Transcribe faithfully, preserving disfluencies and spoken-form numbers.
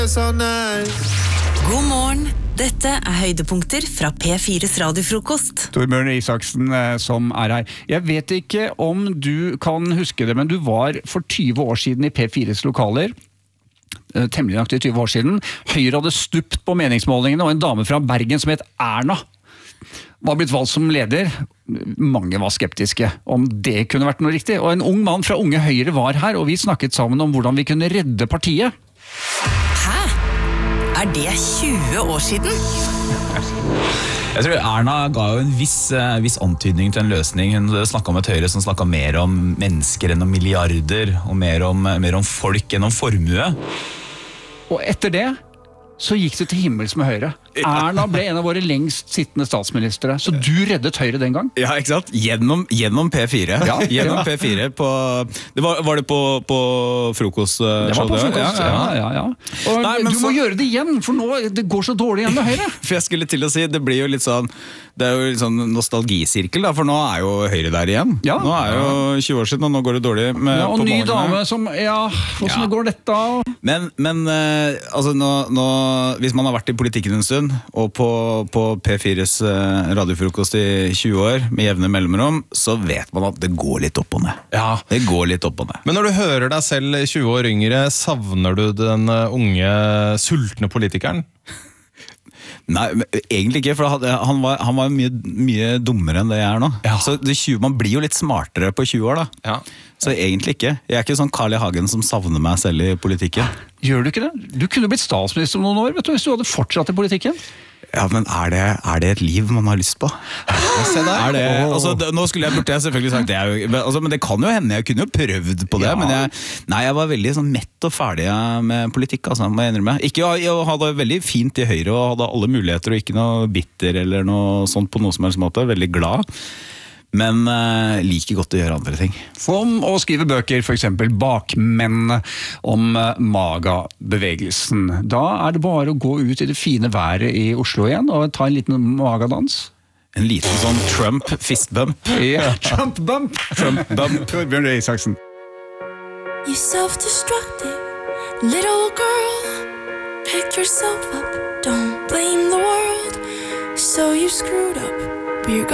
God morgen, dette er høydepunkter fra P fires radiofrokost. Torbjørn Isaksen eh, som er her. Jeg vet ikke om du kan huske det, men du var for tyve år siden i P fires lokaler. Eh, temmelig nøyaktig tyve år siden. Høyre hadde stupt på meningsmålingene, og en dame fra Bergen som het Erna var blitt valgt som leder. Mange var skeptiske om det kunne vært noe riktig. Og en ung mann fra Unge Høyre var her, og vi snakket sammen om hvordan vi kunne redde partiet. Hæ? Er det tjue år siden? Jeg tror Erna ga jo en viss, viss antydning til en løsning. Hun snakket om et Høyre som snakket mer om mennesker enn om milliarder, og mer om, mer om folk enn om formue. Og etter det så gikk det til himmels med Høyre. Erna ble en av våre lengst sittende statsministre, så du reddet Høyre den gang? Ja, ikke sant? Gjennom, gjennom P fire. Ja, gjennom ja. P fire på, det var, var det på, på frokost? Det var på frokost, ja, ja, ja. ja. Og Nei, du så, må gjøre det igjen, for nå det går så dårlig igjen med Høyre. For jeg skulle til å si, det blir jo litt sånn, det er jo litt sånn nostalgisirkel, da, for nå er jo Høyre der igjen. Ja. Nå er jo tjue år siden, og nå går det dårlig med, ja, og på ny målene. Dame som, ja, hvordan ja. går dette? Men, men uh, altså, nå, nå, hvis man har vært i politikken en stund, og på, på P fires uh, radiofrokost i tjue år, med jevne mellomrom, så vet man at det går litt opp og ned. Ja. Det går litt opp og ned. Men når du hører deg selv tjue år yngre, savner du den unge, sultne politikeren? Nei, egentlig ikke, for han var, han var mye, mye dummere enn det jeg er nå. Ja. Så det tjue, man blir jo litt smartere på tjue år da. Ja. Så egentlig ikke. Jeg er ikke sånn Carl I. Hagen som savner meg selv i politikken. Gjør du ikke det? Du kunne blitt statsminister om noen år, vet du, hvis du hadde fortsatt i politikken. Ja, men er det, er det et liv man har lyst på? Se der. Er det, altså, nå skulle jeg, burde jeg selvfølgelig sagt det, altså, men det kan jo hende, jeg kunne jo prøvd på det, ja. Men jeg, nei, jeg var veldig sånn mett og ferdig med politikk, altså, må jeg innrømme. Ikke, jeg hadde veldig fint i Høyre, og hadde alle muligheter, og ikke noe bitter eller noe sånt på noe som helst måte, veldig glad. Men uh, liker godt å gjøre andre ting. Som å skrive bøker, for eksempel Bakmenn, om uh, Maga-bevegelsen. Da er det bare å gå ut i det fine været i Oslo igjen og ta en liten magadans. En liten sånn Trump-fistbump. Ja, Trump-bump. Trump-bump. Torbjørn Isaksen. You self-destructive little girl, pick yourself up, don't blame the world, so you screwed up, but you're